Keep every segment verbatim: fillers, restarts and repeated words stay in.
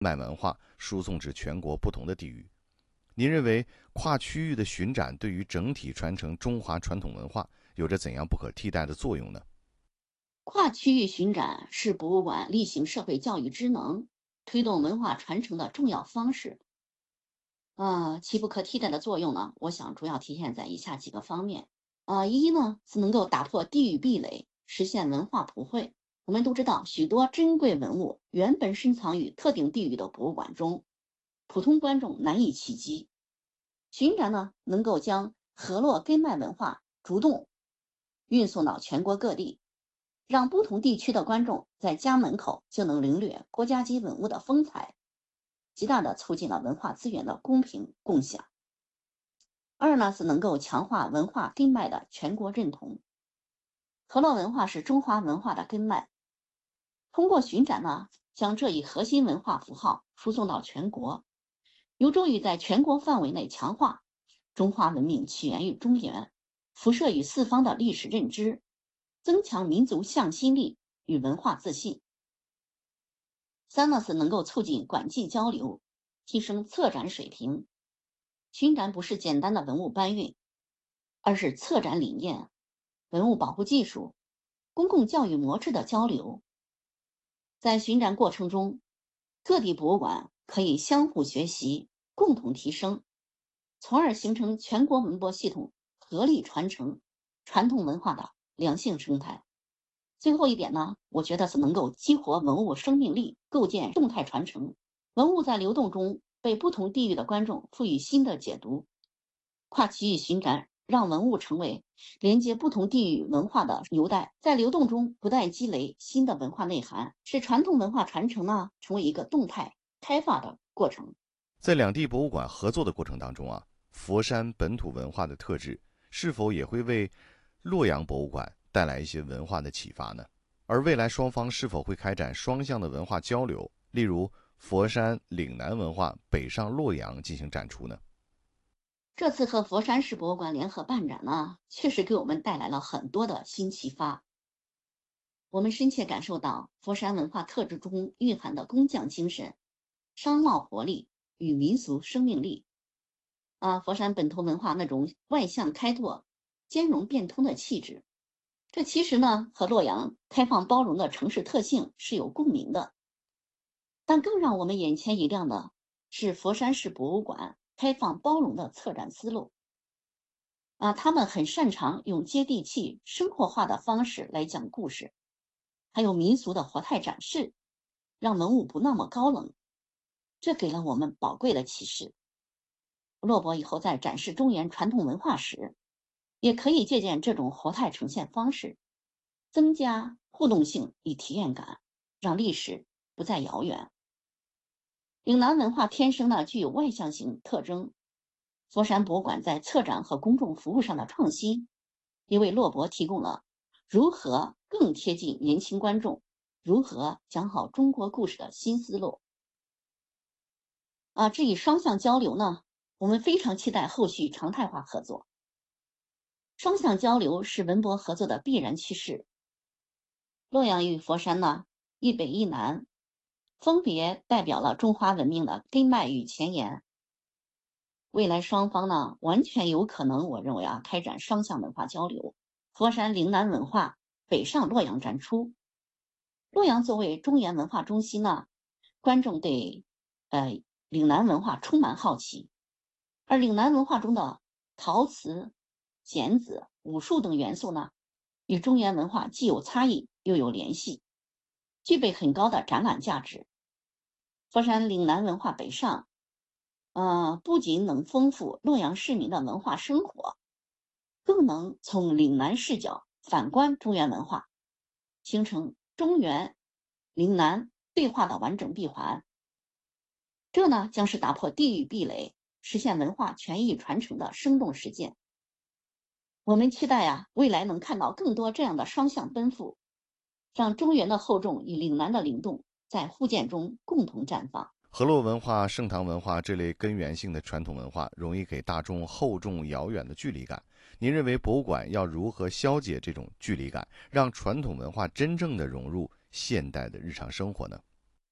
脉文化输送至全国不同的地域。您认为跨区域的巡展对于整体传承中华传统文化有着怎样不可替代的作用呢？ 跨区域巡展是博物馆例行社会教育职能、推动文化传承的重要方式。呃，其不可替代的作用呢，我想主要体现在以下几个方面。呃，一呢是能够打破地域壁垒，实现文化普惠。我们都知道，许多珍贵文物原本深藏于特定地域的博物馆中，普通观众难以企及。巡展呢，能够将河洛根脉文化主动运送到全国各地，让不同地区的观众在家门口就能领略国家级文物的风采，极大地促进了文化资源的公平共享。二呢是能够强化文化根脉的全国认同。河洛文化是中华文化的根脉，通过巡展呢，将这一核心文化符号输送到全国，有助于在全国范围内强化中华文明起源于中原、辐射于四方的历史认知，增强民族向心力与文化自信。三呢是能够促进馆际交流，提升策展水平。巡展不是简单的文物搬运，而是策展理念、文物保护技术、公共教育模式的交流。在巡展过程中，各地博物馆可以相互学习，共同提升，从而形成全国文博系统合力传承传统文化的良性生态。最后一点呢，我觉得是能够激活文物生命力，构建动态传承。文物在流动中被不同地域的观众赋予新的解读。跨区域巡展让文物成为连接不同地域文化的纽带，在流动中不断积累新的文化内涵，使传统文化传承呢成为一个动态开发的过程。 在两地博物馆合作的过程当中啊，佛山本土文化的特质是否也会为洛阳博物馆带来一些文化的启发呢？而未来双方是否会开展双向的文化交流，例如佛山岭南文化北上洛阳进行展出呢？ 这次和佛山市博物馆联合办展呢，确实给我们带来了很多的新启发。我们深切感受到佛山文化特质中蕴含的工匠精神、商贸活力与民俗生命力。啊，佛山本土文化那种外向开拓、兼容变通的气质，这其实呢和洛阳开放包容的城市特性是有共鸣的。但更让我们眼前一亮的是佛山市博物馆开放包容的策展思路。啊，他们很擅长用接地气、生活化的方式来讲故事，还有民俗的活态展示，让文物不那么高冷。这给了我们宝贵的启示。洛博以后在展示中原传统文化时，也可以借鉴这种活态呈现方式，增加互动性与体验感，让历史不再遥远。岭南文化天生呢具有外向型特征，佛山博物馆在策展和公众服务上的创新，也为洛博提供了如何更贴近年轻观众、如何讲好中国故事的新思路。啊，至于双向交流呢，我们非常期待后续常态化合作。双向交流是文博合作的必然趋势。洛阳与佛山呢，一北一南，分别代表了中华文明的根脉与前沿。未来双方呢，完全有可能，我认为啊，开展双向文化交流。佛山岭南文化北上洛阳展出。洛阳作为中原文化中心呢，观众对呃岭南文化充满好奇，而岭南文化中的陶瓷、剪子、武术等元素呢，与中原文化既有差异又有联系，具备很高的展览价值。佛山岭南文化北上，呃，不仅能丰富洛阳市民的文化生活，更能从岭南视角反观中原文化，形成中原岭南对话的完整闭环。这呢，将是打破地域壁垒，实现文化全域传承的生动实践。我们期待啊，未来能看到更多这样的双向奔赴，让中原的厚重与岭南的灵动在互鉴中共同绽放。 河洛文化、盛唐文化这类根源性的传统文化，容易给大众厚重遥远的距离感。您认为博物馆要如何消解这种距离感，让传统文化真正的融入现代的日常生活呢？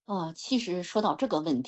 呃，其实说到这个问题。